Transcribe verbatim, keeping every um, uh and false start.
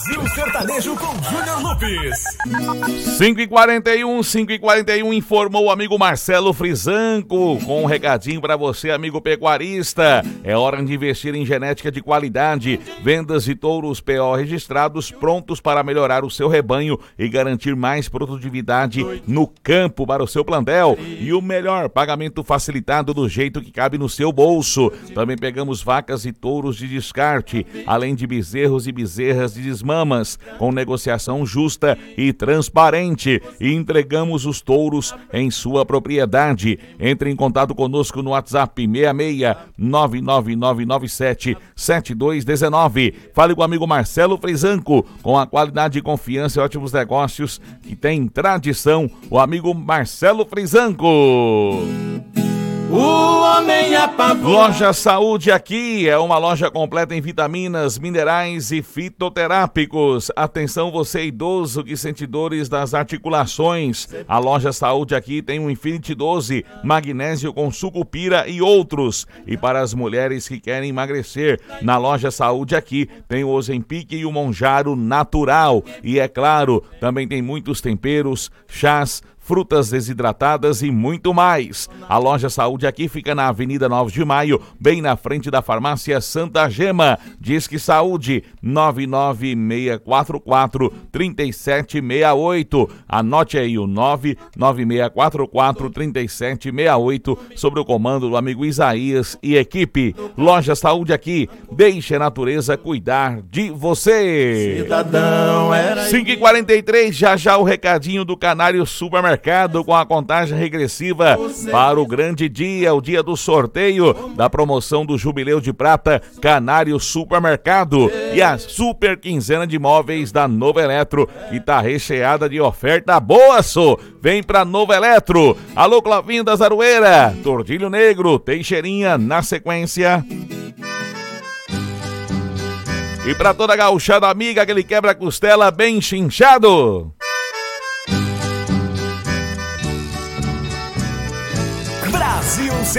Brasil Sertanejo com Júnior Lopes. cinco e quarenta e um, cinco e quarenta e um, informou o amigo Marcelo Frisanco com um recadinho para você, amigo pecuarista. É hora de investir em genética de qualidade. Vendas de touros P O registrados prontos para melhorar o seu rebanho e garantir mais produtividade no campo para o seu plantel. E o melhor, pagamento facilitado do jeito que cabe no seu bolso. Também pegamos vacas e touros de descarte, além de bezerros e bezerras de desmamas, com negociação justa e transparente, e entregamos os touros em sua propriedade. Entre em contato conosco no WhatsApp seis seis nove nove nove nove sete sete dois um nove. Fale com o amigo Marcelo Frisanco, com a qualidade e confiança e ótimos negócios que tem tradição, o amigo Marcelo Frisanco. O homem apavora. Loja Saúde aqui é uma loja completa em vitaminas, minerais e fitoterápicos. Atenção você idoso que sente dores das articulações. A Loja Saúde aqui tem o Infinity doze, magnésio com sucupira e outros. E para as mulheres que querem emagrecer, na Loja Saúde aqui tem o Ozempic e o Monjaro natural. E é claro, também tem muitos temperos, chás, frutas desidratadas e muito mais. A Loja Saúde aqui fica na Avenida nove de Maio, bem na frente da Farmácia Santa Gema. Disque Saúde nove nove seis quatro quatro três sete seis oito. Anote aí o nove nove seis quatro quatro três sete seis oito, sobre o comando do amigo Isaías e equipe. Loja Saúde aqui, deixe a natureza cuidar de você. Cidadão era cinco e quarenta e três, já já o recadinho do Canário Supermercado, com a contagem regressiva para o grande dia, o dia do sorteio da promoção do Jubileu de Prata Canário Supermercado e a super quinzena de imóveis da Nova Eletro, que tá recheada de oferta boa, só. Vem pra Nova Eletro. Alô, Clavinho da Zaroeira, Tordilho Negro, Teixeirinha na sequência. E pra toda a gauchada amiga, aquele quebra-costela bem chinchado. Brasil